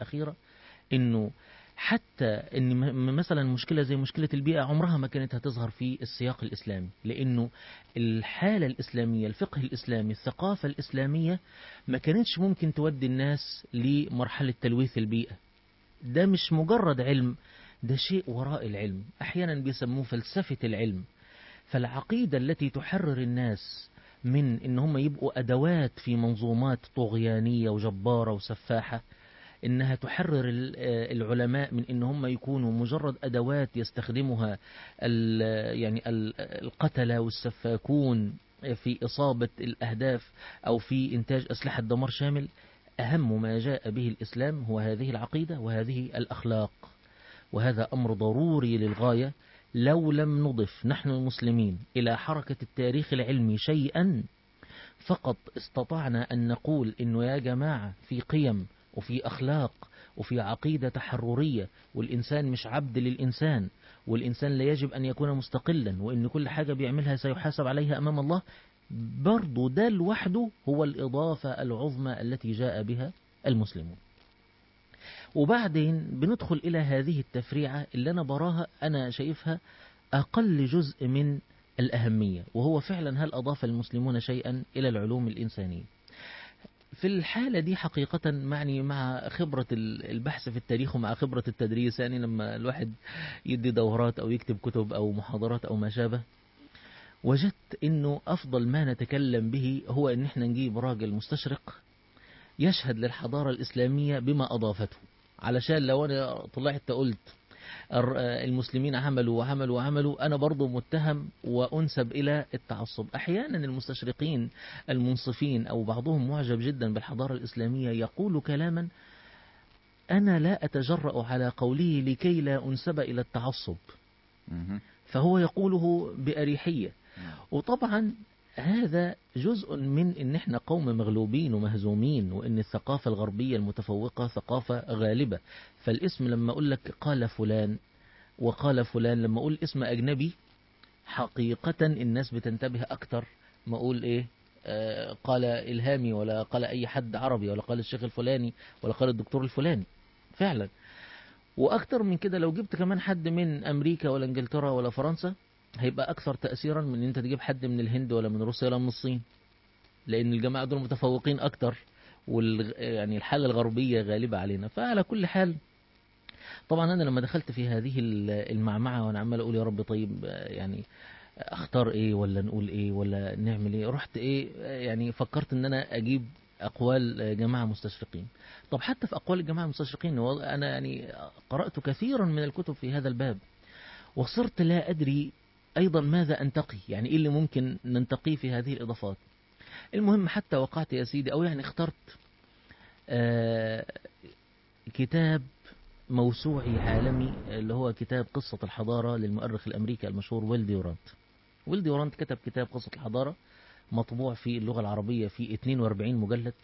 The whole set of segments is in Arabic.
الأخيرة إنه حتى إن مثلا مشكلة زي مشكلة البيئة عمرها ما كانت هتظهر في السياق الإسلامي، لأنه الحالة الإسلامية، الفقه الإسلامي، الثقافة الإسلامية ما كانتش ممكن تودي الناس لمرحلة تلويث البيئة. ده مش مجرد علم، ده شيء وراء العلم، أحيانا بيسموه فلسفة العلم. فالعقيدة التي تحرر الناس من إن هم يبقوا أدوات في منظومات طغيانية وجبارة وسفاحة، إنها تحرر العلماء من إن هم يكونوا مجرد أدوات يستخدمها يعني القتلة والسفاكون في إصابة الأهداف أو في إنتاج أسلحة دمار شامل. أهم ما جاء به الإسلام هو هذه العقيدة وهذه الأخلاق، وهذا أمر ضروري للغاية. لو لم نضف نحن المسلمين إلى حركة التاريخ العلمي شيئا، فقط استطعنا أن نقول إنه يا جماعة في قيم وفي أخلاق وفي عقيدة تحررية، والإنسان مش عبد للإنسان، والإنسان لا يجب أن يكون مستقلا، وإن كل حاجة بيعملها سيحاسب عليها أمام الله. برضو ده لوحده هو الإضافة العظمى التي جاء بها المسلمون. وبعدين بندخل إلى هذه التفريعة اللي أنا براها، أنا شايفها أقل جزء من الأهمية، وهو فعلا هل أضاف المسلمون شيئا إلى العلوم الإنسانية؟ في الحالة دي حقيقة معني مع خبرة البحث في التاريخ ومع خبرة التدريس، يعني لما الواحد يدي دورات أو يكتب كتب أو محاضرات أو ما شابه، وجدت إنه أفضل ما نتكلم به هو إن احنا نجيب راجل مستشرق يشهد للحضارة الإسلامية بما أضافته، علشان لو أنا طلعت قلت المسلمين عملوا وعملوا وعملوا، أنا برضو متهم وأنسب إلى التعصب. أحيانا المستشرقين المنصفين أو بعضهم معجب جدا بالحضارة الإسلامية يقول كلاما أنا لا أتجرأ على قوله لكي لا أنسب إلى التعصب، فهو يقوله بأريحية. وطبعا هذا جزء من إن إحنا قوم مغلوبين ومهزومين، وإن الثقافة الغربية المتفوقة ثقافة غالبة. فالاسم لما أقول لك قال فلان وقال فلان، لما أقول اسم أجنبي حقيقة الناس بتنتبه أكتر ما أقول إيه قال إلهامي، ولا قال أي حد عربي، ولا قال الشيخ الفلاني، ولا قال الدكتور الفلاني فعلا. وأكتر من كده لو جبت كمان حد من أمريكا ولا إنجلترا ولا فرنسا، هيبقى أكثر تأثيرا من إن أنت تجيب حد من الهند ولا من روسيا ولا من الصين، لأن الجماعة دول متفوقين أكتر، يعني الحالة الغربية غالبة علينا. فعلى كل حال، طبعا أنا لما دخلت في هذه المعمعة وأنا عمال أقول يا رب طيب يعني أختار إيه ولا نقول إيه ولا نعمل إيه، رحت إيه يعني فكرت إن أنا أجيب أقوال جماعة مستشرقين. طب حتى في أقوال الجماعة المستشرقين أنا يعني قرأت كثيرا من الكتب في هذا الباب، وصرت لا أدري أيضا ماذا أنتقي، يعني إيه اللي ممكن ننتقيه في هذه الإضافات. المهم حتى وقعت يا سيدي، أو يعني اخترت كتاب موسوعي عالمي اللي هو كتاب قصة الحضارة للمؤرخ الأمريكي المشهور ويل ديورانت. ويل ديورانت كتب كتاب قصة الحضارة مطبوع في اللغة العربية في 42 مجلد.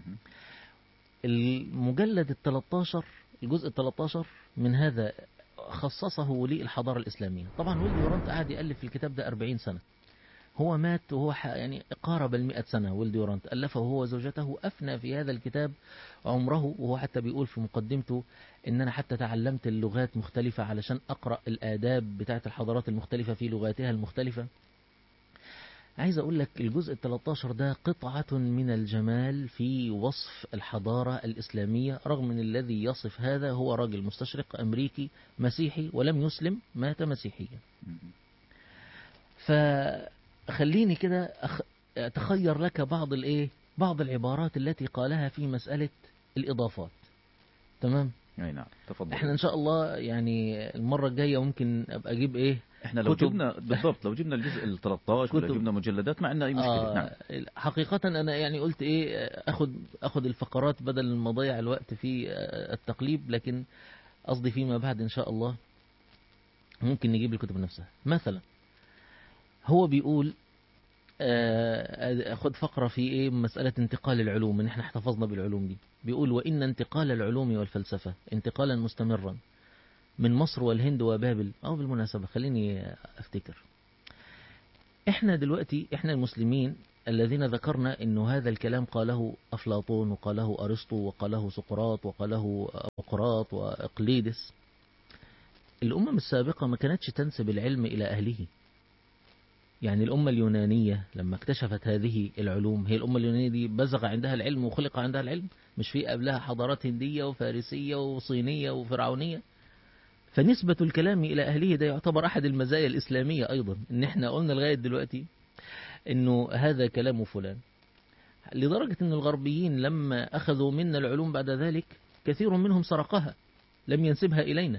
المجلد ال13 الجزء ال13 من هذا خصصه للحضارة الإسلامية. طبعا ويل ديورانت قعد يألف في الكتاب ده 40 سنة. هو مات وهو يعني قارب 100 سنة. ويل ديورانت ألفه هو وزوجته، أفنى في هذا الكتاب عمره، وهو حتى بيقول في مقدمته إن أنا حتى تعلمت اللغات مختلفة علشان أقرأ الآداب بتاعت الحضارات المختلفة في لغاتها المختلفة. عايز أقول لك الجزء ال13 ده قطعة من الجمال في وصف الحضارة الإسلامية، رغم أن الذي يصف هذا هو راجل مستشرق أمريكي مسيحي ولم يسلم، مات مسيحيا. فخليني كده أتخير لك بعض العبارات التي قالها في مسألة الإضافات. تمام؟ أي نعم، تفضل. احنا إن شاء الله يعني المرة الجاية ممكن أبقى أجيب احنا لو جبنا بالضبط، لو جبنا الجزء ال13 ولا جبنا مجلدات ما عندنا أي مشكلة. نعم. حقيقة أنا يعني قلت أخذ الفقرات بدل ما أضيع الوقت في التقليب، لكن قصدي فيما بعد إن شاء الله ممكن نجيب الكتب نفسها. مثلا هو بيقول أخذ فقرة في مسألة انتقال العلوم، إن احنا احتفظنا بالعلوم دي. بيقول وإن انتقال العلوم والفلسفة انتقالا مستمرا من مصر والهند وبابل. بالمناسبة خليني أفتكر، احنا دلوقتي احنا المسلمين الذين ذكرنا أن هذا الكلام قاله أفلاطون وقاله أرسطو وقاله سقراط وقاله أقراط وإقليدس، الأمم السابقة ما كانتش تنسب العلم إلى أهله. يعني الأمة اليونانية لما اكتشفت هذه العلوم، هي الأمة اليونانية دي بزغ عندها العلم وخلق عندها العلم، مش في قبلها حضارات هندية وفارسية وصينية وفرعونية. فنسبة الكلام إلى أهله ده يعتبر أحد المزايا الإسلامية أيضا، إن احنا قلنا لغاية دلوقتي إنه هذا كلام فلان، لدرجة إن الغربيين لما أخذوا منا العلوم بعد ذلك كثير منهم سرقها، لم ينسبها إلينا.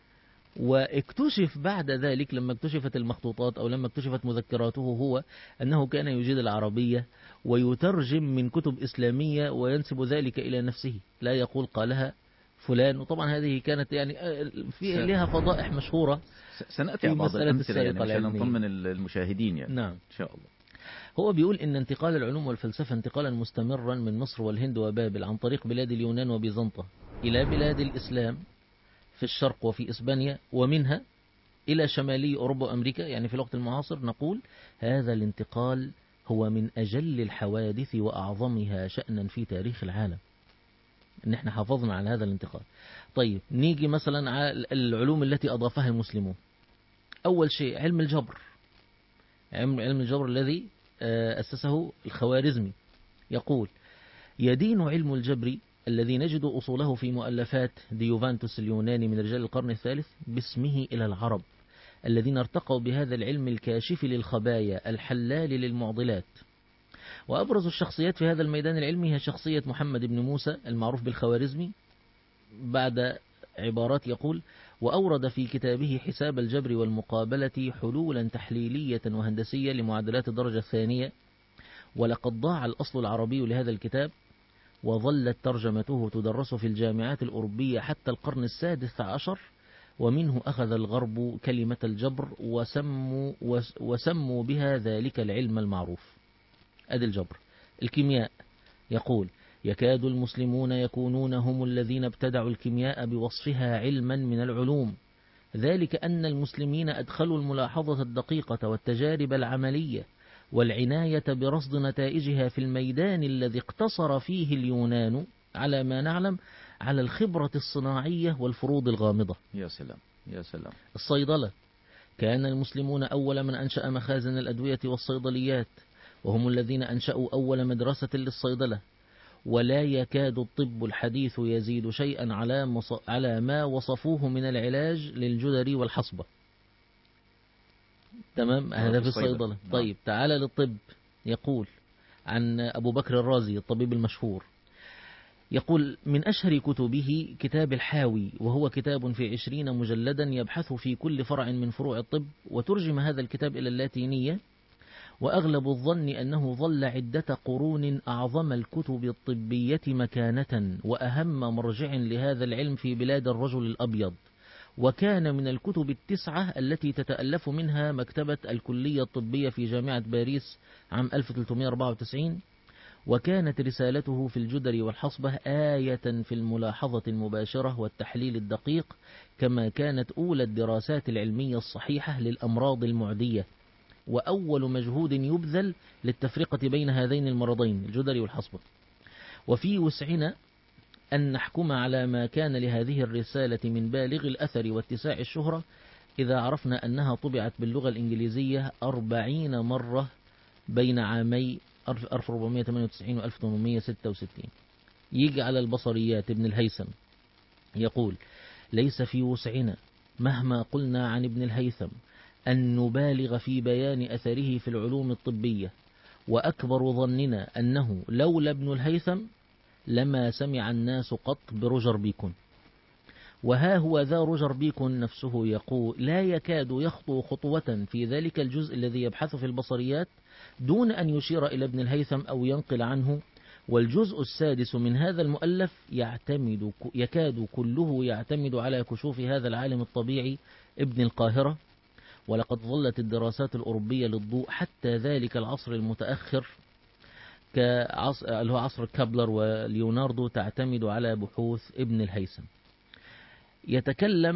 واكتشف بعد ذلك لما اكتشفت المخطوطات أو لما اكتشفت مذكراته هو أنه كان يجيد العربية ويترجم من كتب إسلامية وينسب ذلك إلى نفسه، لا يقول قالها فلان. وطبعا هذه كانت يعني في لها فضائح مشهورة. سنأتي على بعض الأمثلة يعني عشان نطمن المشاهدين يعني. نعم إن شاء الله. هو بيقول إن انتقال العلوم والفلسفة انتقالا مستمرا من مصر والهند وبابل عن طريق بلاد اليونان وبيزنطة إلى بلاد الإسلام في الشرق وفي إسبانيا، ومنها إلى شمالي أوروبا وأمريكا، يعني في الوقت المعاصر نقول هذا الانتقال هو من أجل الحوادث وأعظمها شأنا في تاريخ العالم، إن احنا حافظنا على هذا الانتقال. طيب نيجي مثلا على العلوم التي أضافها المسلمون. أول شيء علم الجبر، علم الجبر الذي أسسه الخوارزمي. يقول يدين علم الجبر الذي نجد أصوله في مؤلفات ديوفانتوس اليوناني من رجال القرن الثالث باسمه إلى العرب الذين ارتقوا بهذا العلم الكاشف للخبايا الحلال للمعضلات. وأبرز الشخصيات في هذا الميدان العلمي هي شخصية محمد بن موسى المعروف بالخوارزمي. بعد عبارات يقول وأورد في كتابه حساب الجبر والمقابلة حلولا تحليلية وهندسية لمعادلات الدرجة الثانية، ولقد ضاع الأصل العربي لهذا الكتاب وظلت ترجمته تدرس في الجامعات الأوروبية حتى القرن السادس عشر، ومنه أخذ الغرب كلمة الجبر وسموا بها ذلك العلم المعروف. أدي الجبر. الكيمياء يقول يكاد المسلمون يكونون هم الذين ابتدعوا الكيمياء بوصفها علما من العلوم، ذلك أن المسلمين أدخلوا الملاحظة الدقيقة والتجارب العملية والعناية برصد نتائجها في الميدان الذي اقتصر فيه اليونان على ما نعلم على الخبرة الصناعية والفروض الغامضة. يا سلام يا سلام. الصيدلة، كان المسلمون أول من أنشأ مخازن الأدوية والصيدليات، وهم الذين أنشأوا أول مدرسة للصيدلة، ولا يكاد الطب الحديث يزيد شيئا على ما وصفوه من العلاج للجدري والحصبة. تمام، هذا في الصيدلة. طيب تعال للطب. يقول عن أبو بكر الرازي الطبيب المشهور، يقول من أشهر كتبه كتاب الحاوي، وهو كتاب في 20 مجلدا يبحث في كل فرع من فروع الطب، وترجم هذا الكتاب إلى اللاتينية، وأغلب الظن أنه ظل عدة قرون أعظم الكتب الطبية مكانة وأهم مرجع لهذا العلم في بلاد الرجل الأبيض، وكان من الكتب 9 التي تتألف منها مكتبة الكلية الطبية في جامعة باريس عام 1394. وكانت رسالته في الجدر والحصبة آية في الملاحظة المباشرة والتحليل الدقيق، كما كانت أولى الدراسات العلمية الصحيحة للأمراض المعدية، وأول مجهود يبذل للتفرقة بين هذين المرضين الجدري والحصبة. وفي وسعنا أن نحكم على ما كان لهذه الرسالة من بالغ الأثر واتساع الشهرة إذا عرفنا أنها طبعت باللغة الإنجليزية 40 مرة بين عامي 1498 و 1866. يجي على البصريات ابن الهيثم يقول ليس في وسعنا مهما قلنا عن ابن الهيثم أن نبالغ في بيان أثره في العلوم الطبية، وأكبر ظننا أنه لولا ابن الهيثم لما سمع الناس قط برجر بيكون. وها هو ذا رجر بيكون نفسه يقول لا يكاد يخطو خطوة في ذلك الجزء الذي يبحث في البصريات دون أن يشير إلى ابن الهيثم أو ينقل عنه. والجزء السادس من هذا المؤلف يكاد كله يعتمد على كشوف هذا العالم الطبيعي ابن القاهرة. ولقد ظلت الدراسات الأوروبية للضوء حتى ذلك العصر المتأخر اللي هو عصر كابلر وليوناردو تعتمد على بحوث ابن الهيثم. يتكلم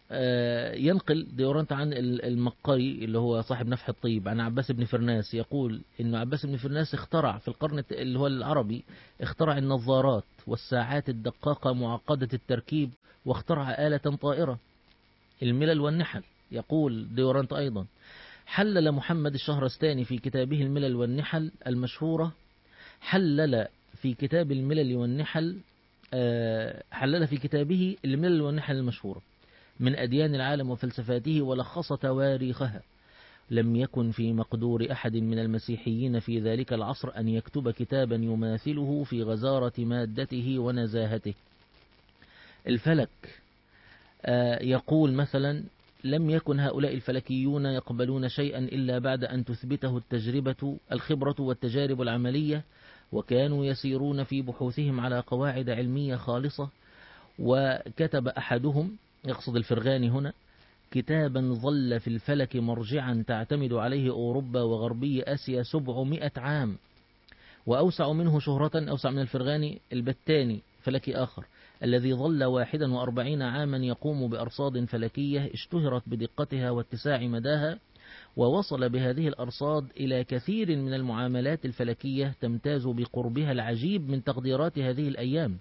ينقل ديورانت عن المقري اللي هو صاحب نفح الطيب عن عباس بن فرناس، يقول إنه عباس بن فرناس اخترع في القرن اللي هو العربي، اخترع النظارات والساعات الدقاقة معقدة التركيب، واخترع آلة طائرة، الملل والنحل. يقول ديورانت أيضا: حلل محمد الشهرستاني في كتابه الملل والنحل المشهورة، حلل في كتاب الملل والنحل حلل في كتابه الملل والنحل المشهورة من أديان العالم وفلسفاته، ولخص تواريخها. لم يكن في مقدور أحد من المسيحيين في ذلك العصر أن يكتب كتابا يماثله في غزارة مادته ونزاهته. الفلك يقول مثلا: لم يكن هؤلاء الفلكيون يقبلون شيئا إلا بعد أن تثبته الخبرة والتجارب العملية، وكانوا يسيرون في بحوثهم على قواعد علمية خالصة. وكتب أحدهم، يقصد الفرغاني هنا، كتابا ظل في الفلك مرجعا تعتمد عليه أوروبا وغربي آسيا 700 عام. وأوسع منه شهرة، أوسع من الفرغاني، البتاني، فلكي آخر، الذي ظل 41 عاما يقوم بأرصاد فلكية اشتهرت بدقتها واتساع مداها، ووصل بهذه الأرصاد إلى كثير من المعاملات الفلكية تمتاز بقربها العجيب من تقديرات هذه الأيام.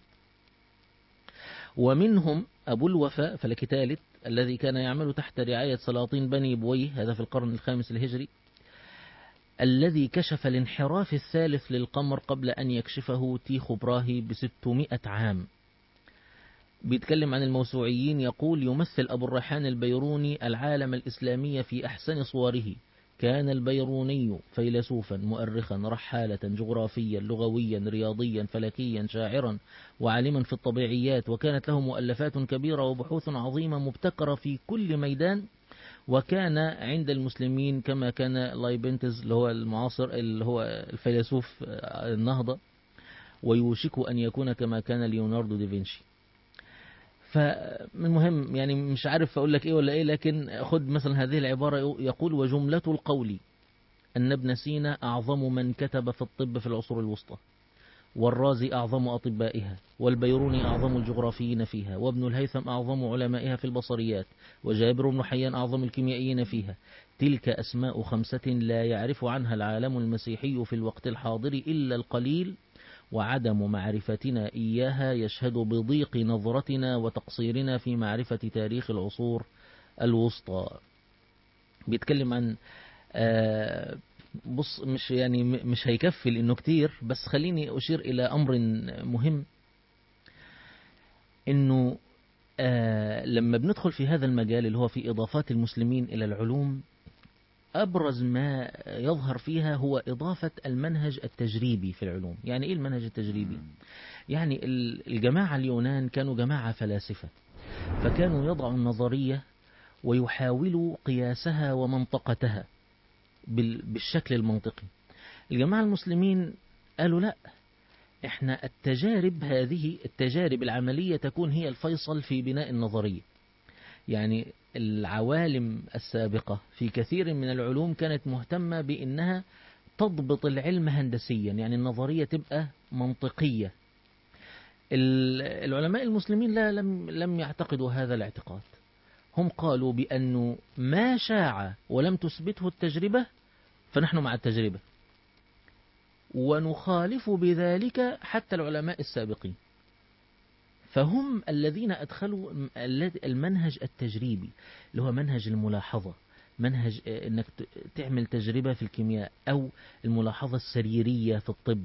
ومنهم أبو الوفاء، فلكي ثالث، الذي كان يعمل تحت رعاية سلاطين بني بويه، هذا في القرن الخامس الهجري، الذي كشف الانحراف الثالث للقمر قبل أن يكشفه تيخو براهي ب600 عام. بيتكلم عن الموسوعيين، يقول: يمثل أبو الريحان البيروني العالم الإسلامي في أحسن صوره. كان البيروني فيلسوفا، مؤرخا، رحالة، جغرافيا، لغويا، رياضيا، فلكيا، شاعرا، وعالما في الطبيعيات، وكانت له مؤلفات كبيرة وبحوث عظيمة مبتكرة في كل ميدان. وكان عند المسلمين كما كان لايبنتز اللي هو المعاصر اللي هو الفيلسوف النهضة، ويوشك أن يكون كما كان ليوناردو دافنشي. فالمهم يعني مش عارف أقول لك إيه ولا إيه، لكن خد مثلا هذه العبارة، يقول: وجملة القول أن ابن سينا أعظم من كتب في الطب في العصور الوسطى، والرازي أعظم أطبائها، والبيروني أعظم الجغرافيين فيها، وابن الهيثم أعظم علمائها في البصريات، وجابر بن حيان أعظم الكيميائيين فيها. تلك أسماء 5 لا يعرف عنها العالم المسيحي في الوقت الحاضر إلا القليل، وعدم معرفتنا إياها يشهد بضيق نظرتنا وتقصيرنا في معرفة تاريخ العصور الوسطى. بيتكلم عن بص، مش هيكفي لأنه كتير، بس خليني أشير إلى أمر مهم، إنه لما بندخل في هذا المجال اللي هو في إضافات المسلمين إلى العلوم، أبرز ما يظهر فيها هو إضافة المنهج التجريبي في العلوم. يعني إيه المنهج التجريبي؟ يعني الجماعة اليونان كانوا جماعة فلاسفة، فكانوا يضعوا النظرية ويحاولوا قياسها ومنطقتها بالشكل المنطقي. الجماعة المسلمين قالوا لا، احنا هذه التجارب العملية تكون هي الفيصل في بناء النظرية. يعني العوالم السابقة في كثير من العلوم كانت مهتمة بأنها تضبط العلم هندسيا، يعني النظرية تبقى منطقية. العلماء المسلمين لم يعتقدوا هذا الاعتقاد. هم قالوا بأنه ما شاع ولم تثبته التجربة فنحن مع التجربة، ونخالف بذلك حتى العلماء السابقين. فهم الذين أدخلوا المنهج التجريبي اللي هو منهج الملاحظة، منهج أنك تعمل تجربة في الكيمياء، أو الملاحظة السريرية في الطب.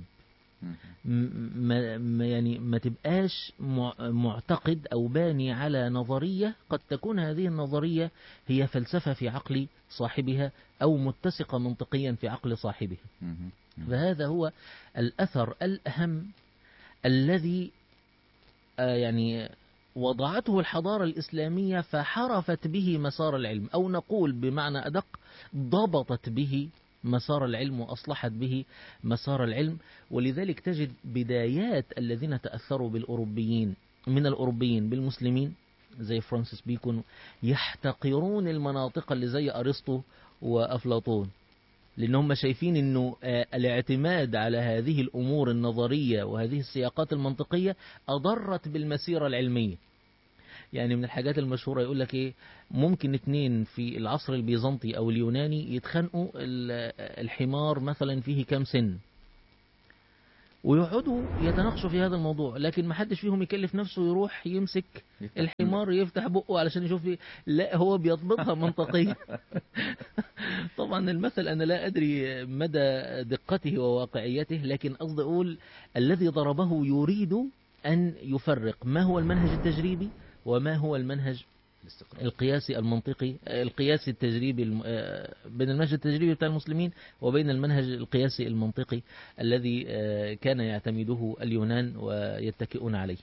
ما تبقاش معتقد أو باني على نظرية قد تكون هذه النظرية هي فلسفة في عقل صاحبها أو متسقة منطقيا في عقل صاحبها. فهذا هو الأثر الأهم الذي يعني وضعته الحضارة الإسلامية فحرفت به مسار العلم، أو نقول بمعنى أدق ضبطت به مسار العلم وأصلحت به مسار العلم. ولذلك تجد بدايات الذين تأثروا من الأوروبيين بالمسلمين زي فرانسيس بيكون يحتقرون المناطق اللي زي أرسطو وأفلاطون، لأنهم شايفين أنه الاعتماد على هذه الأمور النظرية وهذه السياقات المنطقية أضرت بالمسيرة العلمية. يعني من الحاجات المشهورة يقول لك إيه، ممكن اتنين في العصر البيزنطي أو اليوناني يتخانقوا، الحمار مثلا فيه كام سن، ويقعدوا يتناقشوا في هذا الموضوع، لكن ما حدش فيهم يكلف نفسه يروح يمسك الحمار يفتح بقه علشان يشوف إيه. لا، هو بيضبطها منطقيا. طبعا المثل أنا لا أدري مدى دقته وواقعيته، لكن قصدي أقول الذي ضربه يريد أن يفرق ما هو المنهج التجريبي وما هو المنهج القياسي المنطقي، القياسي التجريبي بين المنهج التجريبي بتاع المسلمين وبين المنهج القياسي المنطقي الذي كان يعتمده اليونان ويتكئون عليه.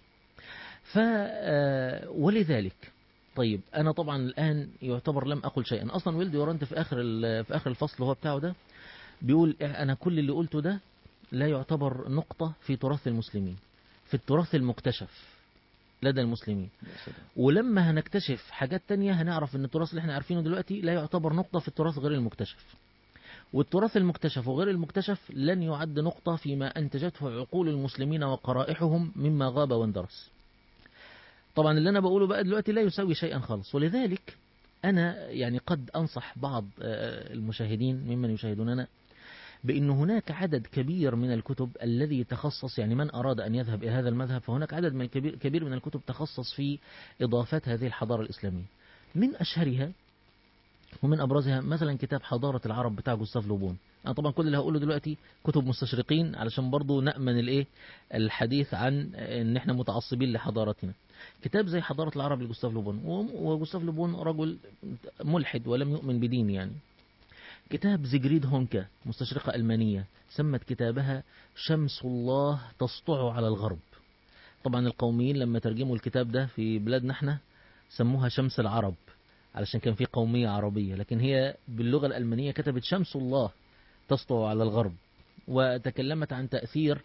ولذلك طيب أنا طبعا الآن يعتبر لم أقل شيئا أصلا. ويل ديورانت في آخر الفصل هو بتاعه ده بيقول أنا كل اللي قلته ده لا يعتبر نقطة في تراث المسلمين، في التراث المكتشف لدى المسلمين. ولما هنكتشف حاجات تانية هنعرف ان التراث اللي احنا عارفينه دلوقتي لا يعتبر نقطة في التراث غير المكتشف، والتراث المكتشف وغير المكتشف لن يعد نقطة فيما أنتجته عقول المسلمين وقرائحهم مما غاب واندرس. طبعا اللي أنا بقوله بقى دلوقتي لا يساوي شيئا خالص. ولذلك أنا يعني قد أنصح بعض المشاهدين ممن يشاهدوننا بأن هناك عدد كبير من الكتب الذي تخصص، يعني من أراد أن يذهب إلى هذا المذهب فهناك عدد من كبير من الكتب تخصص في إضافات هذه الحضارة الإسلامية. من أشهرها ومن أبرزها مثلا كتاب حضارة العرب بتاع جوستاف لوبون. أنا طبعا كل اللي هقوله دلوقتي كتب مستشرقين علشان برضو نأمن الحديث عن إن إحنا متعصبين لحضارتنا. كتاب زي حضارة العرب لجوستاف لوبون، وجوستاف لوبون رجل ملحد ولم يؤمن بدين يعني. كتاب زيجريد هونكا مستشرقة ألمانية سمت كتابها شمس الله تسطع على الغرب. طبعا القوميين لما ترجموا الكتاب ده في بلادنا احنا سموها شمس العرب علشان كان في قومية عربية، لكن هي باللغة الألمانية كتبت شمس الله تسطع على الغرب. وتكلمت عن تأثير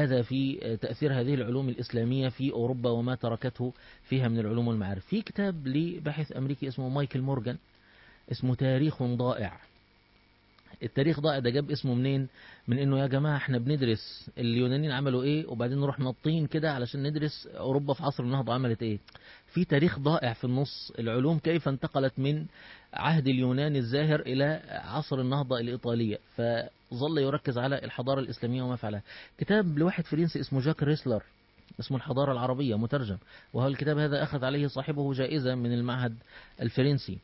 هذه العلوم الإسلامية في أوروبا وما تركته فيها من العلوم والمعارف. في كتاب لباحث أمريكي اسمه مايكل مورغان اسمه تاريخ ضائع. التاريخ ضائع ده جاب اسمه منين؟ من انه يا جماعة احنا بندرس اليونانيين عملوا ايه وبعدين نروح نطين كده علشان ندرس اوروبا في عصر النهضة عملت ايه. في تاريخ ضائع في النص، العلوم كيف انتقلت من عهد اليونان الزاهر الى عصر النهضة الايطالية، فظل يركز على الحضارة الاسلامية وما فعلها. كتاب لواحد فرنسي اسمه جاك ريسلر اسمه الحضارة العربية مترجم، وهو الكتاب هذا اخذ عليه صاحبه جائزة من المعهد الفرنسي.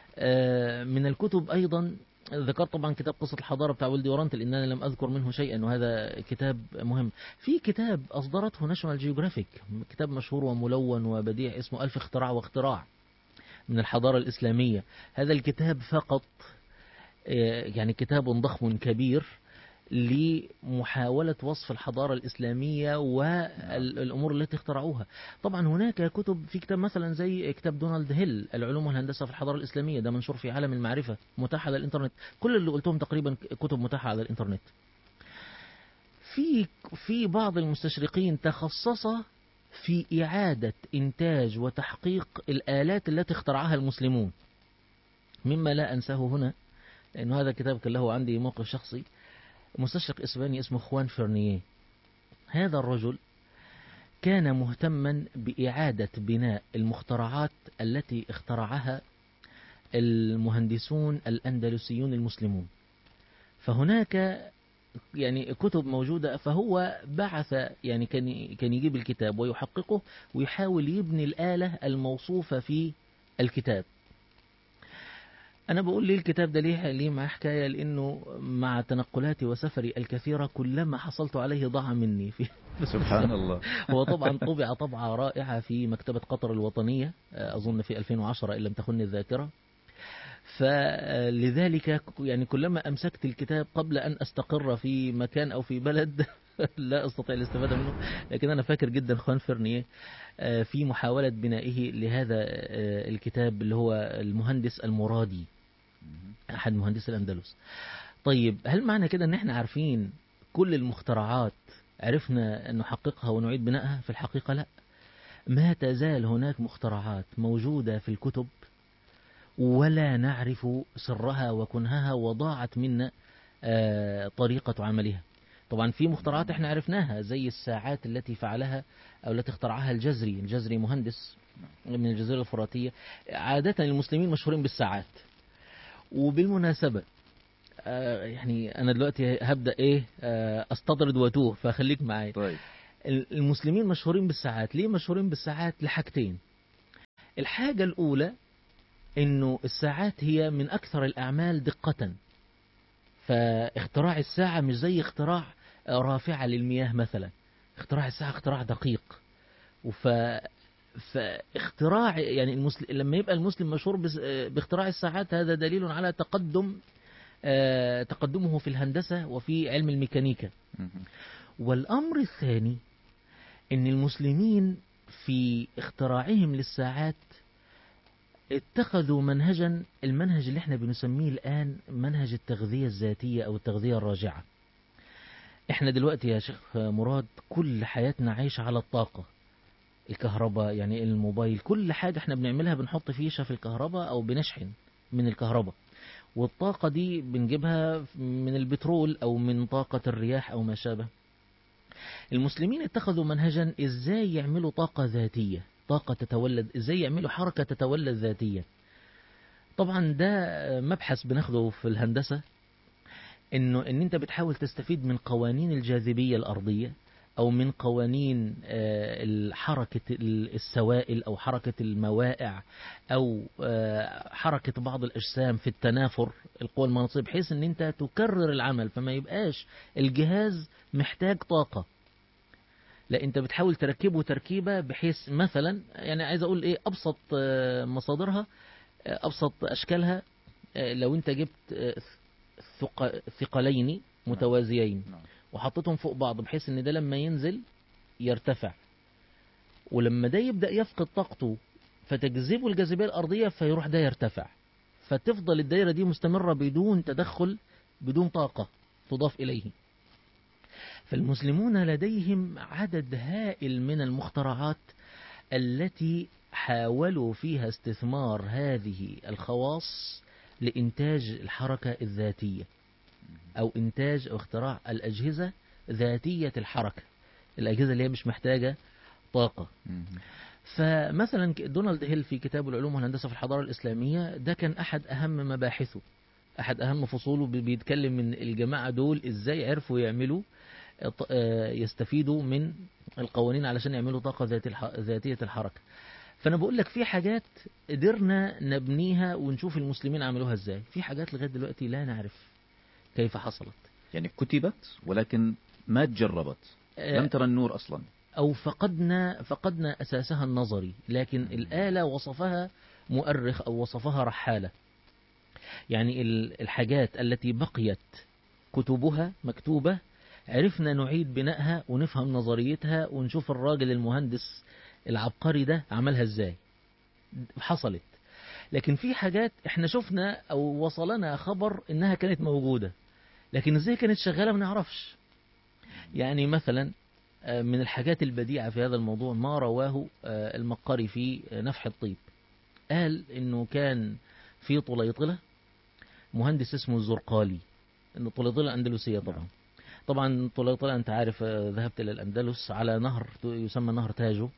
من الكتب ايضا ذكرت طبعا كتاب قصة الحضارة بتاع ويل ديورانت لأن أنا لم أذكر منه شيئا، وهذا كتاب مهم. في كتاب أصدرته ناشونال جيوغرافيك، كتاب مشهور وملون وبديع اسمه 1000 اختراع واختراع من الحضارة الإسلامية. هذا الكتاب فقط يعني كتاب ضخم كبير لمحاولة وصف الحضارة الإسلامية والأمور التي اخترعوها. طبعا هناك كتب، في كتاب مثلا زي كتاب دونالد هيل العلوم والهندسة في الحضارة الإسلامية، ده منشور في عالم المعرفة متاح على الإنترنت. كل اللي قلتهم تقريبا كتب متاحة على الإنترنت. في بعض المستشرقين تخصص في إعادة إنتاج وتحقيق الآلات التي اخترعها المسلمون، مما لا أنساه هنا لأنه هذا كتاب كان له عندي موقف شخصي. مستشرق إسباني اسمه خوان فيرنيه. هذا الرجل كان مهتما بإعادة بناء المخترعات التي اخترعها المهندسون الأندلسيون المسلمون. فهناك يعني كتب موجودة، فهو بعث يعني كان يجيب الكتاب ويحققه ويحاول يبني الآلة الموصوفة في الكتاب. أنا بقول لي الكتاب ده ليه مع حكاية، لأنه مع تنقلاتي وسفري الكثيرة كلما حصلت عليه ضاع مني سبحان الله. هو طبعا طبع طبعة رائعة في مكتبة قطر الوطنية أظن في 2010 إن لم تخن الذاكرة. فلذلك يعني كلما أمسكت الكتاب قبل أن أستقر في مكان أو في بلد لا أستطيع الاستفادة منه. لكن أنا فاكر جدا خوان فيرنيه في محاولة بنائه لهذا الكتاب اللي هو المهندس المرادي، أحد مهندسي الأندلس. طيب هل معنى كده أن احنا عارفين كل المخترعات عرفنا أن نحققها ونعيد بنائها؟ في الحقيقة لا، ما تزال هناك مخترعات موجودة في الكتب ولا نعرف سرها وكنهها وضاعت منا طريقة عملها. طبعا في مخترعات احنا عرفناها زي الساعات التي فعلها أو التي اخترعها الجزري مهندس من الجزيرة الفراتية. عادة المسلمين مشهورين بالساعات. وبالمناسبة يعني أنا دلوقتي هبدأ أستطرد وأتوه، فخليك معايا. طيب. المسلمين مشهورين بالساعات. ليه مشهورين بالساعات؟ لحاجتين. الحاجة الأولى إنه الساعات هي من أكثر الأعمال دقة، فاختراع الساعة مش زي اختراع رافعة للمياه مثلا. اختراع الساعة اختراع دقيق. فاختراع يعني لما يبقى المسلم مشهور باختراع الساعات، هذا دليل على تقدمه في الهندسة وفي علم الميكانيكا. والأمر الثاني إن المسلمين في اختراعهم للساعات اتخذوا منهجا، المنهج اللي احنا بنسميه الآن منهج التغذية الذاتية أو التغذية الراجعة. احنا دلوقتي يا شيخ مراد كل حياتنا عايشة على الطاقة، الكهرباء، يعني الموبايل، كل حاجة احنا بنعملها بنحط فيشة في الكهرباء أو بنشحن من الكهرباء، والطاقة دي بنجيبها من البترول أو من طاقة الرياح أو ما شابه. المسلمين اتخذوا منهجا ازاي يعملوا طاقة ذاتية، طاقة تتولد، ازاي يعملوا حركة تتولد ذاتيا. طبعا ده مبحث بناخده في الهندسة، ان انت بتحاول تستفيد من قوانين الجاذبية الأرضية أو من قوانين حركة السوائل أو حركة الموائع أو حركة بعض الأجسام في التنافر، القوى المغناطيسية، بحيث أن أنت تكرر العمل فما يبقاش الجهاز محتاج طاقة. لا، أنت بتحاول تركبه تركيبة بحيث مثلا، يعني عايز أقول أبسط مصادرها، أبسط أشكالها، لو أنت جبت ثقلين متوازيين وحطيتهم فوق بعض بحيث ان ده لما ينزل يرتفع، ولما ده يبدأ يفقد طاقته فتجذبه الجاذبية الأرضية فيروح ده يرتفع، فتفضل الدائرة دي مستمرة بدون تدخل، بدون طاقة تضاف إليه. فالمسلمون لديهم عدد هائل من المخترعات التي حاولوا فيها استثمار هذه الخواص لإنتاج الحركة الذاتية أو إنتاج أو اختراع الأجهزة ذاتية الحركة، الأجهزة اللي هي مش محتاجة طاقة. فمثلا دونالد هيل في كتابه العلوم والهندسة في الحضارة الإسلامية، ده كان أحد أهم مباحثه، أحد أهم فصوله، بيتكلم من الجماعة دول إزاي عرفوا يعملوا يستفيدوا من القوانين علشان يعملوا طاقة ذاتية الحركة. فأنا بقول لك في حاجات قدرنا نبنيها ونشوف المسلمين عملوها إزاي، في حاجات لغاية دلوقتي لا نعرف كيف حصلت. يعني كتبت ولكن ما تجربت، لم ترى النور أصلا، أو فقدنا أساسها النظري، لكن الآلة وصفها مؤرخ أو وصفها رحالة. يعني الحاجات التي بقيت كتبها مكتوبة عرفنا نعيد بنائها ونفهم نظريتها ونشوف الراجل المهندس العبقري ده عملها ازاي، حصلت. لكن في حاجات احنا شفنا او وصلنا خبر انها كانت موجودة، لكن ازاي كانت شغالة ما نعرفش. يعني مثلا من الحاجات البديعة في هذا الموضوع ما رواه المقري في نفح الطيب، قال انه كان في طليطلة مهندس اسمه الزرقالي، ان طليطلة اندلسية طبعا. طبعا طليطلة انت عارف ذهبت الى الاندلس على نهر يسمى نهر تاجو.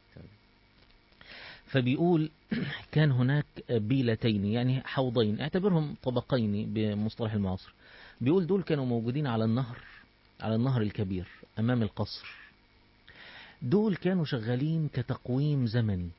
فبيقول كان هناك بيلتين، يعني حوضين، اعتبرهم طبقين بمصطلح المعاصر. بيقول دول كانوا موجودين على النهر الكبير أمام القصر. دول كانوا شغالين كتقويم زمني،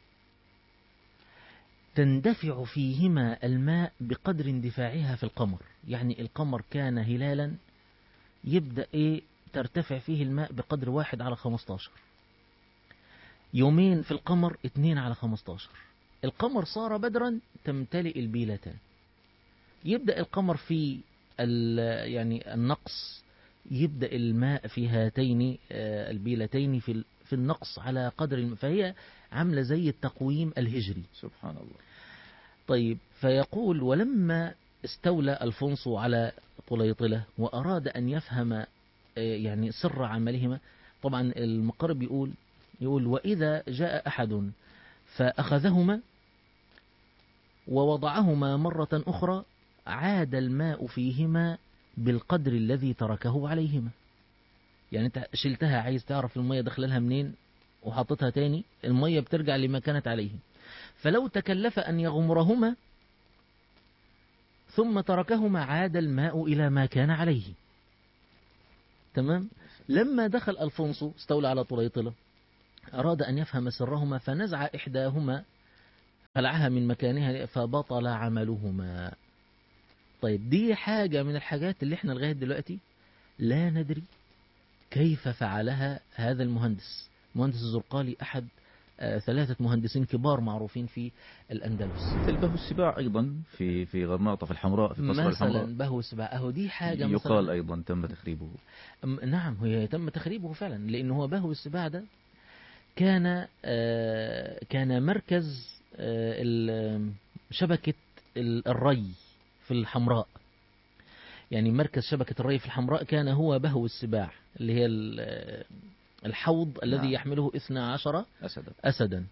تندفع فيهما الماء بقدر اندفاعها في القمر. يعني القمر كان هلالا يبدأ ترتفع فيه الماء بقدر 1/15. يومين في القمر 2/15. القمر صار بدرا تمتلئ البيلتان. يبدأ القمر في يعني النقص، يبدأ الماء في هاتين البيلتين في النقص على قدر فهي عاملة زي التقويم الهجري. سبحان الله. طيب، فيقول ولما استولى ألفونسو على طليطلة وأراد أن يفهم يعني سر عملهما، طبعا المقرب يقول وإذا جاء أحد فأخذهما ووضعهما مرة أخرى عاد الماء فيهما بالقدر الذي تركه عليهما. يعني انت شلتها، عايز تعرف المية دخل لها منين وحطتها تاني، المية بترجع لما كانت عليه. فلو تكلف أن يغمرهما ثم تركهما عاد الماء إلى ما كان عليه. تمام. لما دخل ألفونسو استولى على طليطلة أراد أن يفهم سرهما فنزع إحداهما خلعها من مكانها فبطل عملهما. طيب دي حاجة من الحاجات اللي احنا لغاية دلوقتي لا ندري كيف فعلها هذا المهندس الزرقالي، أحد 3 مهندسين كبار معروفين في الأندلس. مثل بهو السباع أيضا في غرناطة في الحمراء، في قصر الحمراء مثلا بهو السباع أهو دي حاجة يقال أيضا تم تخريبه. نعم هي تم تخريبه فعلا، لأنه هو بهو السباع ده كان مركز شبكة الري في الحمراء. يعني مركز شبكة الري في الحمراء كان هو بهو السباع، اللي هي الحوض الذي يحمله 12 أسدا.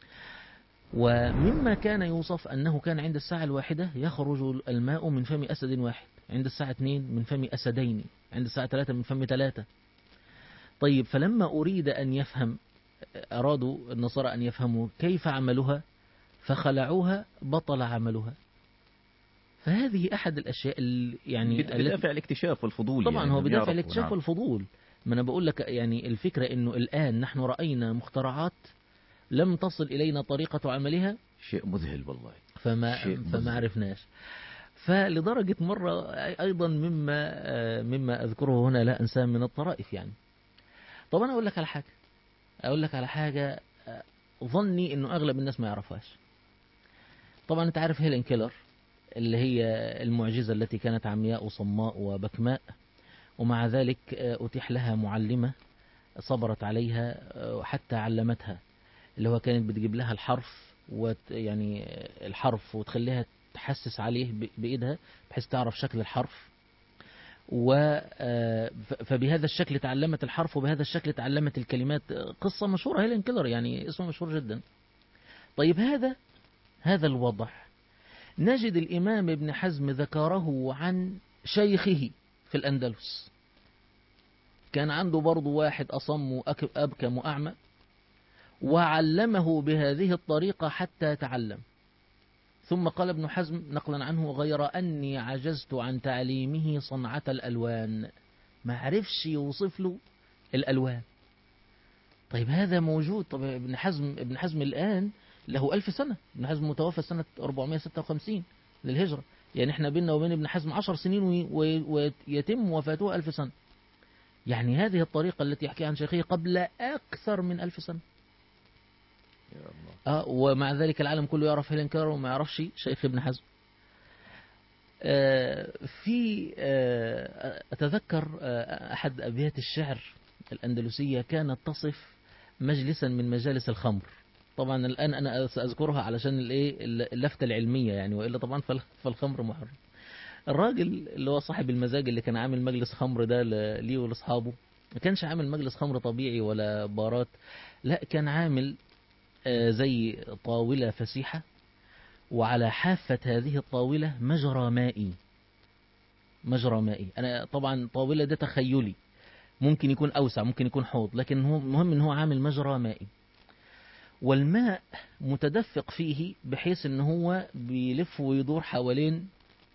ومما كان يوصف أنه كان عند الساعة 1 يخرج الماء من فم أسد واحد، عند الساعة 2 من فم أسدين، عند الساعة 3 من فم 3. طيب فلما أريد أن يفهم، أرادوا النصارى أن يفهموا كيف عملها فخلعوها بطل عملها. فهذه أحد الأشياء يعني بدافع الاكتشاف والفضول. طبعا يعني هو بدافع الاكتشاف والفضول. ما أنا بقول لك يعني الفكرة أنه الآن نحن رأينا مخترعات لم تصل إلينا طريقة عملها، شيء مذهل والله. فما عرفناش. فلدرجة مرة أيضا مما أذكره هنا لا أنساه من الطرائف. يعني طبعا أقول لك على حاجة ظني أنه أغلب الناس ما يعرفهاش. طبعا أنت عارف هيلين كيلر اللي هي المعجزة التي كانت عمياء وصماء وبكماء، ومع ذلك أتيح لها معلمة صبرت عليها وحتى علمتها، اللي هو كانت بتجيب لها يعني الحرف وتخليها تحسس عليه بإيدها بحيث تعرف شكل الحرف، فبهذا الشكل تعلمت الحرف وبهذا الشكل تعلمت الكلمات. قصة مشهورة هيلين كيلر، يعني اسمه مشهور جدا. طيب هذا الوضع نجد الإمام ابن حزم ذكره عن شيخه في الأندلس. كان عنده برضو واحد أصم أبكم أعمى وعلمه بهذه الطريقة حتى تعلم. ثم قال ابن حزم نقلا عنه غير أني عجزت عن تعليمه صنعة الألوان، ما عرفش يوصف له الألوان. طيب هذا موجود. طب ابن حزم الآن له 1000 سنة. ابن حزم متوفى سنة 456 للهجرة، يعني احنا بيننا وبين ابن حزم 10 سنين ويتم وفاته 1000 سنة. يعني هذه الطريقة التي يحكي عن شيخه قبل أكثر من 1000 سنة. يا الله. ومع ذلك العالم كله يعرف هيلين كيلر وما يعرفش شيخ ابن حزم. أتذكر أحد أبيات الشعر الأندلسية كانت تصف مجلسا من مجالس الخمر. طبعا الآن أنا سأذكرها علشان اللفتة العلمية يعني، وإلا طبعا فالخمر محرم. الراجل اللي هو صاحب المزاج اللي كان عامل مجلس خمر ده ليه ولأصحابه، ما كانش عامل مجلس خمر طبيعي ولا بارات، لا كان عامل زي طاولة فسيحة، وعلى حافة هذه الطاولة مجرى مائي. أنا طبعا طاولة ده تخيلي، ممكن يكون أوسع ممكن يكون حوض، لكن هو مهم إن هو عامل مجرى مائي، والماء متدفق فيه بحيث إن هو بيلف ويدور حوالين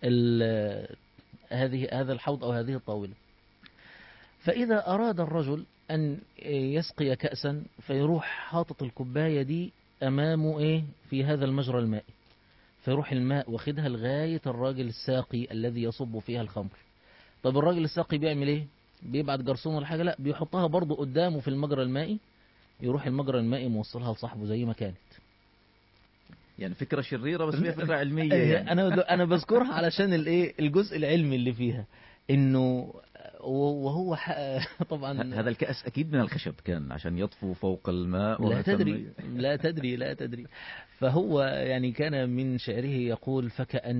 هذا الحوض أو هذه الطاولة. فإذا أراد الرجل أن يسقي كأسا فيروح حاطط الكوباية دي أمامه في هذا المجرى المائي، فيروح الماء واخدها لغاية الراجل الساقي الذي يصب فيها الخمر. طب الراجل الساقي بيعمل ايه؟ بيبعت جرسون ولا حاجة؟ لا، بيحطها برضو قدامه في المجرى المائي، يروح المجرى المائي موصلها لصاحبه زي ما كانت. يعني فكرة شريرة بس فيها فكرة علمية يعني. أنا بذكرها علشان الجزء العلمي اللي فيها، إنه وهو طبعا هذا الكأس أكيد من الخشب كان عشان يطفو فوق الماء. لا تدري. فهو يعني كان من شعره يقول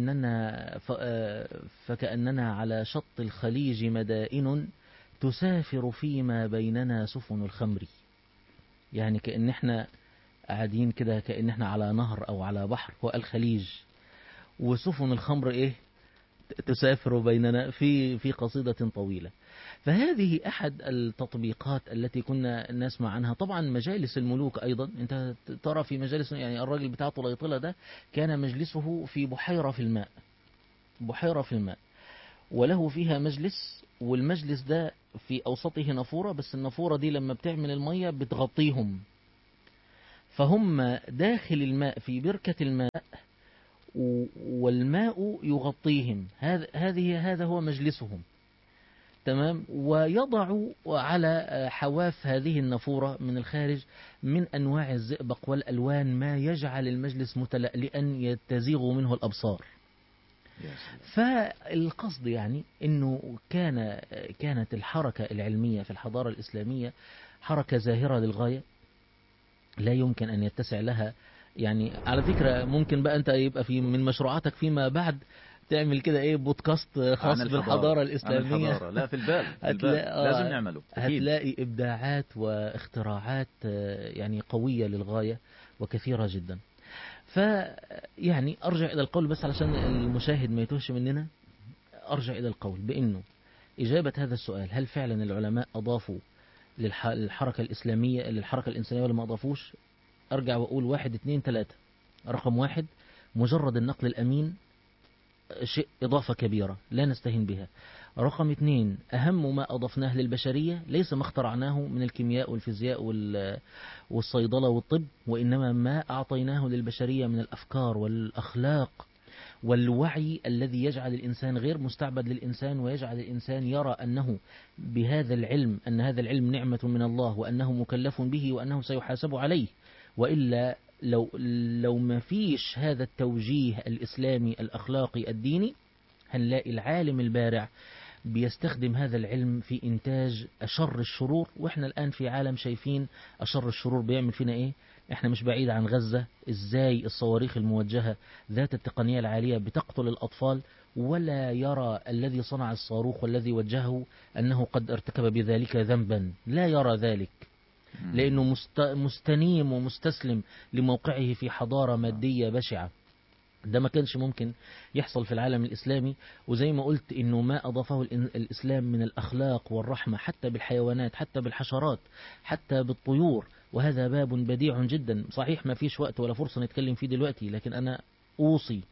فكأننا على شط الخليج مدائن تسافر فيما بيننا سفن الخمر. يعني كأن احنا قاعدين كده، كأن احنا على نهر أو على بحر هو الخليج، وسفن الخمر تسافر بيننا في قصيدة طويلة. فهذه أحد التطبيقات التي كنا نسمع عنها. طبعا مجالس الملوك أيضا، أنت ترى في مجالس، يعني الراجل بتاع طليطلة ده كان مجلسه في بحيرة في الماء، بحيرة في الماء، وله فيها مجلس، والمجلس ده في أوسطه نافورة، بس النافورة دي لما بتعمل المية بتغطيهم، فهم داخل الماء في بركة الماء والماء يغطيهم. هذا هو مجلسهم. تمام. ويضع على حواف هذه النافورة من الخارج من أنواع الزئبق والألوان ما يجعل المجلس متلألئا يتزيغ منه الأبصار. فالقصد يعني أنه كانت الحركة العلمية في الحضارة الإسلامية حركة زاهرة للغاية، لا يمكن أن يتسع لها. يعني على فكرة ممكن بقى أنت يبقى في من مشروعاتك فيما بعد تعمل كده ايه بودكاست خاص بالحضارة الإسلامية. عن الحضارة. لا في البال لازم نعمله أكيد. هتلاقي إبداعات واختراعات يعني قوية للغاية وكثيرة جدا. فيعني أرجع إلى القول بس علشان المشاهد ما يتوهش مننا، أرجع إلى القول بأنه إجابة هذا السؤال، هل فعلا العلماء أضافوا للحركة الإسلامية للحركة الإنسانية ولا ما أضافوش؟ أرجع وأقول 1 2 3. رقم 1، مجرد النقل الأمين شيء إضافة كبيرة لا نستهين بها. رقم 2، أهم ما أضفناه للبشرية ليس ما اخترعناه من الكيمياء والفيزياء والصيدلة والطب، وإنما ما أعطيناه للبشرية من الأفكار والأخلاق والوعي الذي يجعل الإنسان غير مستعبد للإنسان، ويجعل الإنسان يرى أنه بهذا العلم، أن هذا العلم نعمة من الله، وأنه مكلف به، وأنه سيحاسب عليه. وإلا لو ما فيش هذا التوجيه الإسلامي الأخلاقي الديني، هنلاقي العالم البارع بيستخدم هذا العلم في إنتاج أشر الشرور. وإحنا الآن في عالم شايفين أشر الشرور بيعمل فينا إيه. إحنا مش بعيد عن غزة، إزاي الصواريخ الموجهة ذات التقنية العالية بتقتل الأطفال، ولا يرى الذي صنع الصاروخ والذي وجهه أنه قد ارتكب بذلك ذنبا، لا يرى ذلك، لأنه مستنيم ومستسلم لموقعه في حضارة مادية بشعة. ده ما كانش ممكن يحصل في العالم الإسلامي. وزي ما قلت إنه ما أضافه الإسلام من الأخلاق والرحمة حتى بالحيوانات، حتى بالحشرات، حتى بالطيور، وهذا باب بديع جدا. صحيح ما فيش وقت ولا فرصة نتكلم فيه دلوقتي، لكن أنا أوصي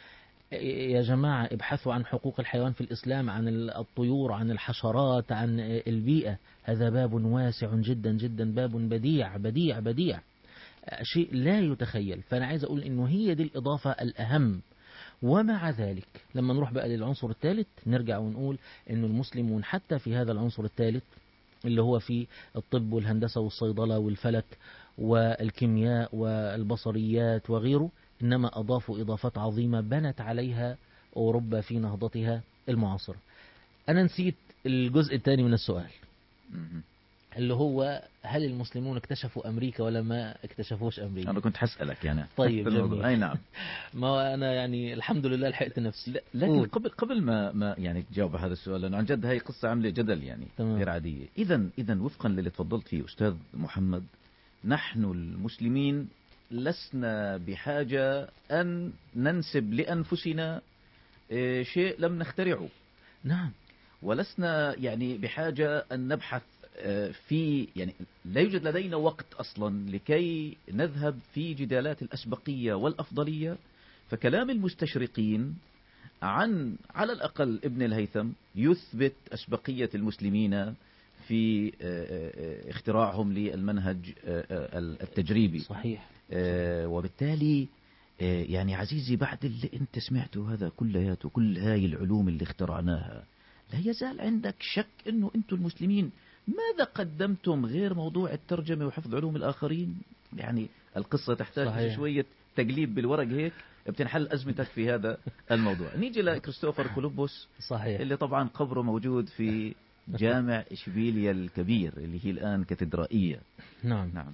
يا جماعة ابحثوا عن حقوق الحيوان في الإسلام، عن الطيور، عن الحشرات، عن البيئة. هذا باب واسع جدا جدا، باب بديع بديع بديع، شيء لا يتخيل. فأنا عايز أقول إنه هي دي الإضافة الأهم. ومع ذلك لما نروح بقى للعنصر الثالث، نرجع ونقول إنه المسلمون حتى في هذا العنصر الثالث اللي هو في الطب والهندسة والصيدلة والفلك والكيمياء والبصريات وغيره، إنما أضافوا إضافات عظيمة بنت عليها أوروبا في نهضتها المعاصرة. أنا نسيت الجزء الثاني من السؤال، اللي هو هل المسلمون اكتشفوا أمريكا ولا ما اكتشفوش أمريكا؟ أنا كنت حسألك يعني. طيب جميل. أي نعم. ما أنا يعني الحمد لله لحقت نفسي. لكن قبل ما يعني تجاوب هذا السؤال، لأنه عن جد هاي قصة عاملة جدل يعني غير عادية. إذا وفقا للي تفضلت فيه أستاذ محمد، نحن المسلمين لسنا بحاجة أن ننسب لأنفسنا شيء لم نخترعه. نعم. ولسنا يعني بحاجة أن نبحث في، يعني لا يوجد لدينا وقت أصلا لكي نذهب في جدالات الأسبقية والأفضلية. فكلام المستشرقين عن على الأقل ابن الهيثم يثبت أسبقية المسلمين في اختراعهم للمنهج التجريبي. صحيح. وبالتالي يعني عزيزي بعد اللي انت سمعته هذا كلياته، كل هاي العلوم اللي اخترعناها، لا يزال عندك شك انه انتم المسلمين ماذا قدمتم غير موضوع الترجمة وحفظ علوم الآخرين؟ يعني القصة تحتاج صحيح. شوية تقليب بالورق هيك بتنحل أزمتك في هذا الموضوع. نيجي لكريستوفر كولومبوس. صحيح. اللي طبعا قبره موجود في جامع إشبيلية الكبير اللي هي الآن كاتدرائية. نعم. نعم.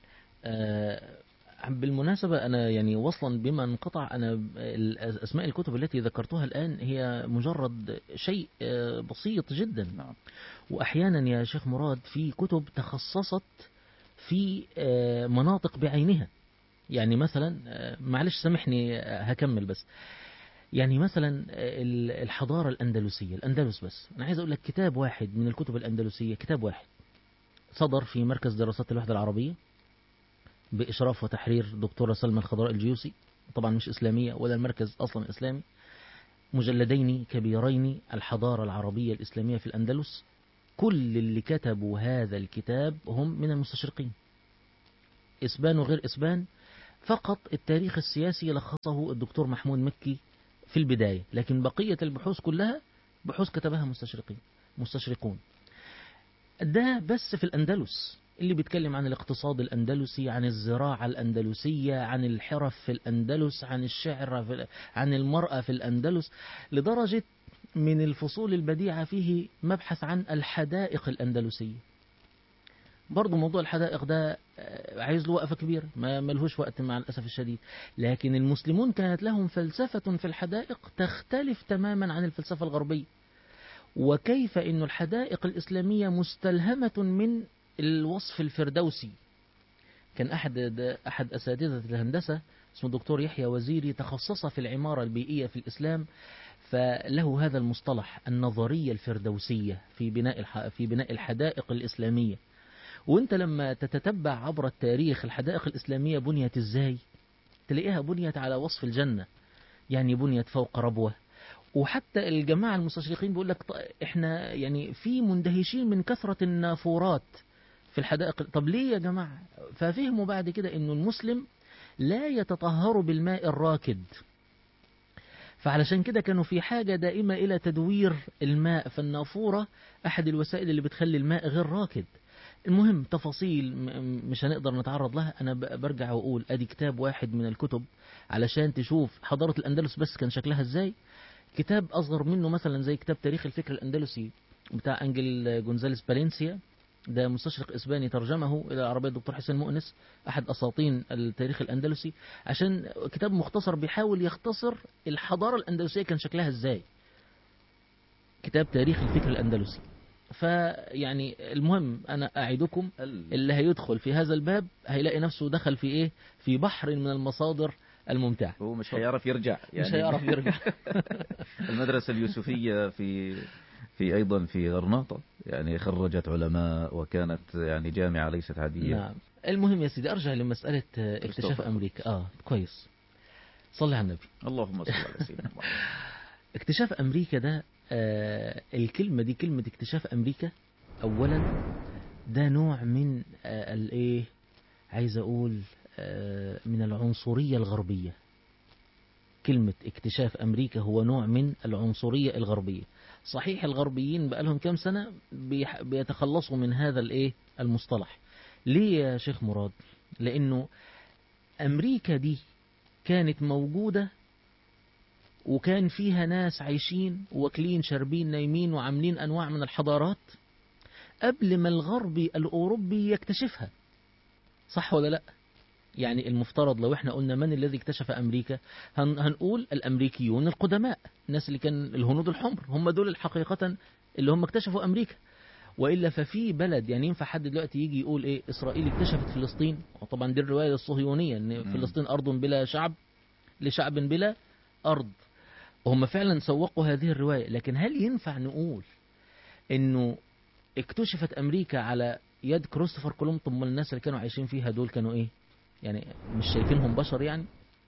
بالمناسبة أنا يعني وصلا بما انقطع، أنا أسماء الكتب التي ذكرتها الآن هي مجرد شيء بسيط جدا. نعم. وأحيانا يا شيخ مراد في كتب تخصصت في مناطق بعينها. يعني مثلا معلش سامحني هكمل بس، يعني مثلا الحضارة الأندلسية، الأندلس بس، أنا عايز أقول لك كتاب واحد من الكتب الأندلسية، كتاب واحد صدر في مركز دراسات الوحدة العربية بإشراف وتحرير دكتورة سلمى الخضراء الجيوسي، طبعا مش إسلامية ولا المركز أصلا إسلامي، مجلدين كبيرين، الحضارة العربية الإسلامية في الأندلس. كل اللي كتبوا هذا الكتاب هم من المستشرقين، إسبان وغير إسبان، فقط التاريخ السياسي لخصه الدكتور محمود مكي في البداية، لكن بقية البحوث كلها بحوث كتبها مستشرقون. ده بس في الأندلس، اللي بيتكلم عن الاقتصاد الأندلسي، عن الزراعة الأندلسية، عن الحرف في الأندلس، عن الشعر عن المرأة في الأندلس، لدرجة من الفصول البديعة فيه مبحث عن الحدائق الأندلسية. برضو موضوع الحدائق ده عايز له وقفة كبيرة، ما ملهوش وقت مع الأسف الشديد. لكن المسلمون كانت لهم فلسفة في الحدائق تختلف تماما عن الفلسفة الغربية، وكيف أن الحدائق الإسلامية مستلهمة من الوصف الفردوسي. كان أحد أساتذة الهندسة اسمه الدكتور يحيى وزيري تخصص في العمارة البيئية في الإسلام، فله هذا المصطلح النظرية الفردوسية في بناء الحدائق الإسلامية. وانت لما تتتبع عبر التاريخ الحدائق الإسلامية بنيت ازاي، تلاقيها بنيت على وصف الجنة، يعني بنيت فوق ربوة. وحتى الجماعة المستشرقين بيقول لك احنا يعني في مندهشين من كثرة النافورات في الحدائق. طب ليه يا جماعة؟ ففهموا بعد كده انه المسلم لا يتطهر بالماء الراكد، فعلشان كده كانوا في حاجة دائمة إلى تدوير الماء، فالنافورة أحد الوسائل اللي بتخلي الماء غير راكد. المهم تفاصيل مش هنقدر نتعرض لها. أنا برجع وأقول أدي كتاب واحد من الكتب علشان تشوف حضارة الأندلس بس كان شكلها إزاي. كتاب أصغر منه مثلا زي كتاب تاريخ الفكر الأندلسي بتاع أنجل جونزاليس بالينسيا، ده مستشرق إسباني ترجمه إلى العربية الدكتور حسين مؤنس، أحد أساطين التاريخ الأندلسي، عشان كتاب مختصر بيحاول يختصر الحضارة الأندلسية كان شكلها إزاي. كتاب تاريخ الفكر الأندلسي. فيعني المهم أنا أعدكم اللي هيدخل في هذا الباب هيلاقي نفسه دخل في إيه، في بحر من المصادر الممتعة. هو مش هيعرف يرجع يعني مش هيعرف يرجع. المدرسة اليوسفية في أيضا في غرناطة يعني خرجت علماء وكانت يعني جامعة ليست عادية. نعم. المهم يا سيدي أرجع لمسألة اكتشاف أمريكا. كويس، صلي على النبي. اللهم صل على سيدنا محمد. اكتشاف أمريكا ده الكلمة دي كلمة اكتشاف أمريكا أولا ده نوع من الايه، عايز أقول من العنصرية الغربية. كلمة اكتشاف أمريكا هو نوع من العنصرية الغربية. صحيح الغربيين بقالهم كام سنة بيتخلصوا من هذا الايه المصطلح. ليه يا شيخ مراد؟ لأنه أمريكا دي كانت موجودة وكان فيها ناس عايشين واكلين شاربين نايمين وعاملين أنواع من الحضارات قبل ما الغربي الأوروبي يكتشفها، صح ولا لا؟ يعني المفترض لو احنا قلنا من الذي اكتشف أمريكا هنقول الأمريكيون القدماء، الناس اللي كان الهنود الحمر هم دول الحقيقة اللي هم اكتشفوا أمريكا. وإلا ففي بلد يعني ينفع حد دلوقتي يجي يقول إيه إسرائيل اكتشفت فلسطين، وطبعا دي الرواية الصهيونية إن فلسطين أرض بلا شعب لشعب بلا أرض، وهم فعلا سوقوا هذه الرواية. لكن هل ينفع نقول إنه اكتشفت أمريكا على يد كريستوفر كولومب؟ طب الناس اللي كانوا عايشين فيها دول كانوا إيه؟ يعني مش شايفينهم بشر يعني؟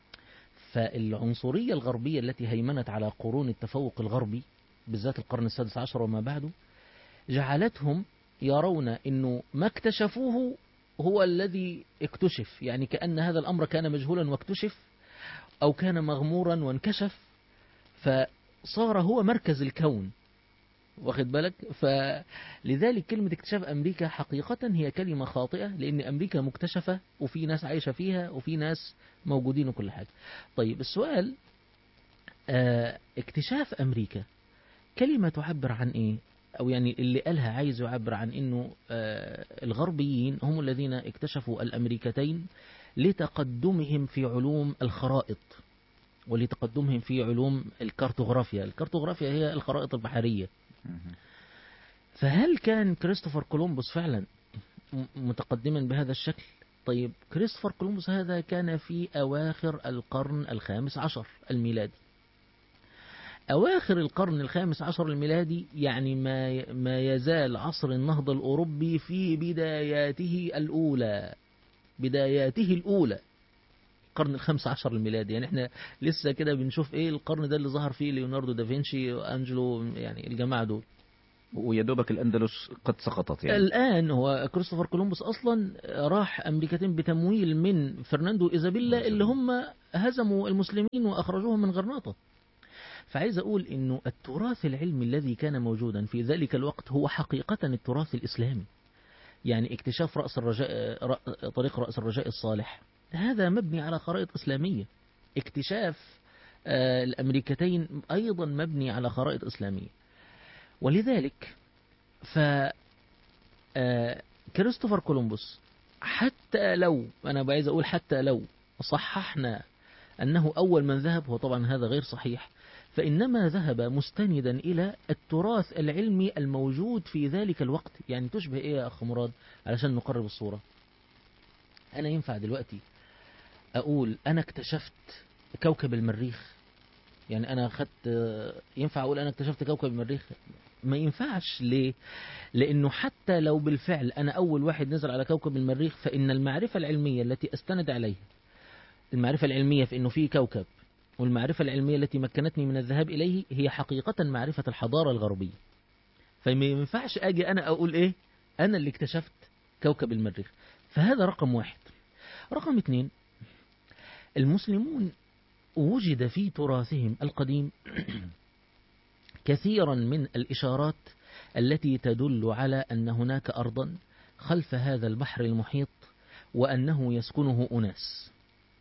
فالعنصرية الغربية التي هيمنت على قرون التفوق الغربي بالذات القرن السادس عشر وما بعده جعلتهم يرون أنه ما اكتشفوه هو الذي اكتشف، يعني كأن هذا الأمر كان مجهولا واكتشف، أو كان مغمورا وانكشف، فصار هو مركز الكون، واخد بالك؟ فلذلك كلمة اكتشاف أمريكا حقيقة هي كلمة خاطئة، لأن أمريكا مكتشفة وفي ناس عايشة فيها وفي ناس موجودين وكل حاجة. طيب السؤال اكتشاف أمريكا كلمة تعبر عن إيه؟ أو يعني اللي قالها عايز يعبر عن إنه الغربيين هم الذين اكتشفوا الأمريكتين لتقدمهم في علوم الخرائط ولتقدمهم في علوم الكارتوغرافيا. الكارتوغرافيا هي الخرائط البحرية. فهل كان كريستوفر كولومبوس فعلا متقدما بهذا الشكل؟ طيب كريستوفر كولومبوس هذا كان في أواخر القرن الخامس عشر الميلادي، أواخر القرن ال15 الميلادي، يعني ما يزال عصر النهضة الأوروبي في بداياته الأولى، القرن ال15 الميلادي. يعني احنا لسه كده بنشوف ايه القرن ده اللي ظهر فيه ليوناردو دافنشي وأنجلو، يعني الجماعة دول، ويدوبك الأندلس قد سقطت يعني. الآن هو كريستوفر كولومبوس أصلا راح أمريكتين بتمويل من فرناندو إيزابيلا اللي هم هزموا المسلمين وأخرجوهم من غرناطة. فعايز أقول إنه التراث العلمي الذي كان موجودا في ذلك الوقت هو حقيقة التراث الإسلامي. يعني اكتشاف طريق رأس الرجاء الصالح، هذا مبني على خرائط إسلامية. اكتشاف الأمريكتين أيضا مبني على خرائط إسلامية. ولذلك كريستوفر كولومبوس، حتى لو أنا عايز أقول حتى لو صححنا أنه أول من ذهب، هو طبعا هذا غير صحيح، فإنما ذهب مستندا إلى التراث العلمي الموجود في ذلك الوقت. يعني تشبه إيه يا أخ مراد علشان نقرب الصورة؟ أنا ينفع دلوقتي أقول أنا اكتشفت كوكب المريخ؟ يعني أنا ينفع أقول أنا اكتشفت كوكب المريخ؟ ما ينفعش. ليه؟ لأنه حتى لو بالفعل أنا أول واحد نزل على كوكب المريخ، فإن المعرفة العلمية التي أستند عليها، المعرفة العلمية في أنه في كوكب، والمعرفة العلمية التي مكنتني من الذهاب إليه، هي حقيقة معرفة الحضارة الغربية. فما ينفعش أجي أنا أقول إيه أنا اللي اكتشفت كوكب المريخ. فهذا رقم واحد. رقم اثنين، المسلمون وجد في تراثهم القديم كثيرا من الإشارات التي تدل على أن هناك أرضا خلف هذا البحر المحيط، وأنه يسكنه أناس.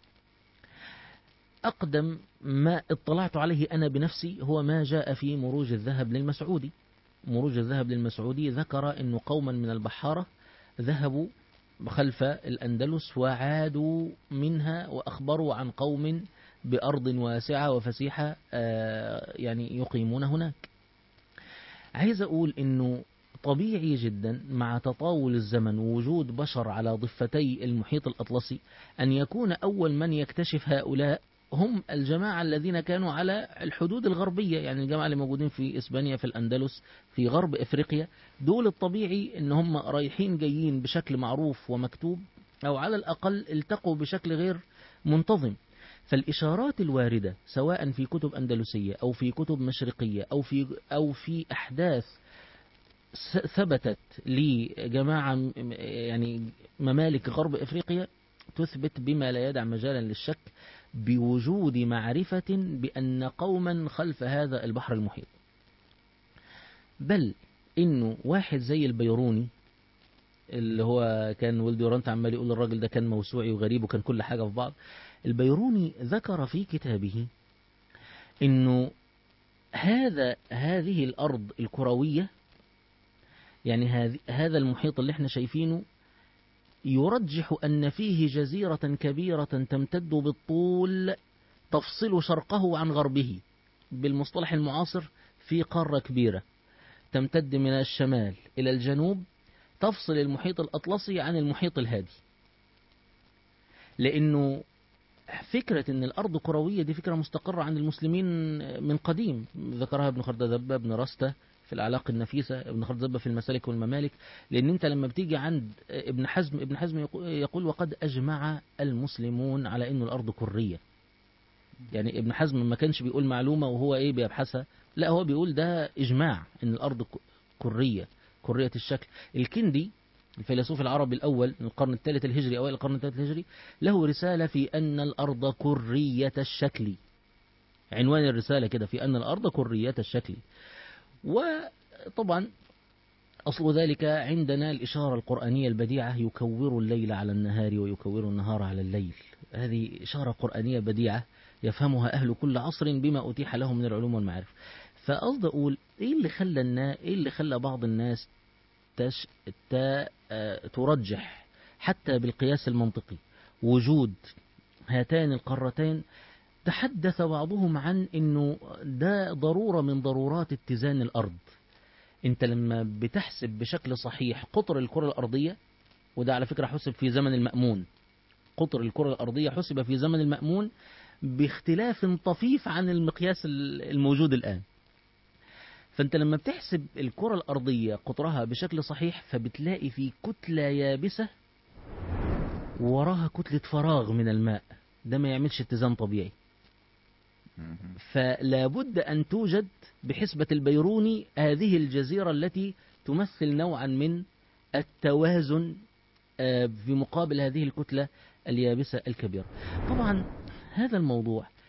أقدم ما اطلعت عليه أنا بنفسي هو ما جاء في مروج الذهب للمسعودي. مروج الذهب للمسعودي ذكر أن قوما من البحارة ذهبوا خلف الأندلس وعادوا منها وأخبروا عن قوم بأرض واسعة وفسيحة يعني يقيمون هناك. عايز أقول أنه طبيعي جدا مع تطاول الزمن ووجود بشر على ضفتي المحيط الأطلسي أن يكون أول من يكتشف هؤلاء هم الجماعة الذين كانوا على الحدود الغربية. يعني الجماعة اللي موجودين في إسبانيا، في الأندلس، في غرب إفريقيا، دول الطبيعي أن هم رايحين جايين بشكل معروف ومكتوب، أو على الأقل التقوا بشكل غير منتظم. فالإشارات الواردة سواء في كتب أندلسية أو في كتب مشرقية أو في أحداث ثبتت لجماعة يعني ممالك غرب إفريقيا، تثبت بما لا يدع مجالا للشك بوجود معرفة بأن قوما خلف هذا البحر المحيط. بل إنه واحد زي البيروني، اللي هو كان ولد يورانت عمال يقول الراجل ده كان موسوعي وغريب وكان كل حاجة في بعض، البيروني ذكر في كتابه إنه هذه الأرض الكروية، يعني هذا المحيط اللي احنا شايفينه، يرجح أن فيه جزيرة كبيرة تمتد بالطول تفصل شرقه عن غربه. بالمصطلح المعاصر، في قارة كبيرة تمتد من الشمال إلى الجنوب، تفصل المحيط الأطلسي عن المحيط الهادي. لأنه فكرة أن الأرض كروية دي فكرة مستقرة عند المسلمين من قديم، ذكرها ابن خردادبة، ابن رستة في الأعلاق النفيسة، ابن خردادبة في المسالك والممالك. لأن أنت لما بتيجي عند ابن حزم يقول وقد أجمع المسلمون على أن الأرض كرية. يعني ابن حزم ما كانش بيقول معلومة وهو بيبحثها، لا، هو بيقول ده إجماع أن الأرض كرية الشكل. الكندي الفيلسوف العربي الأول من القرن الثالث الهجري، أوائل القرن الثالث الهجري، له رسالة في أن الأرض كرية الشكل. عنوان الرسالة كده، في أن الأرض كرية الشكل. وطبعا أصل ذلك عندنا الإشارة القرآنية البديعة: يكور الليل على النهار ويكور النهار على الليل. هذه إشارة قرآنية بديعة يفهمها أهل كل عصر بما أتيح لهم من العلوم والمعارف. فأقصد أقول إيه اللي خلى بعض الناس ترجح حتى بالقياس المنطقي وجود هاتان القارتين. تحدث بعضهم عن أنه ده ضرورة من ضرورات اتزان الأرض. أنت لما بتحسب بشكل صحيح قطر الكرة الأرضية، وده على فكرة حسب في زمن المأمون، قطر الكرة الأرضية حسب في زمن المأمون باختلاف طفيف عن المقياس الموجود الآن. فأنت لما بتحسب الكرة الأرضية قطرها بشكل صحيح، فبتلاقي في كتلة يابسة وراها كتلة فراغ من الماء، ده ما يعملش اتزان طبيعي. فلا بد أن توجد بحسبة البيروني هذه الجزيرة التي تمثل نوعا من التوازن في مقابل هذه الكتلة اليابسة الكبيرة. طبعا هذا الموضوع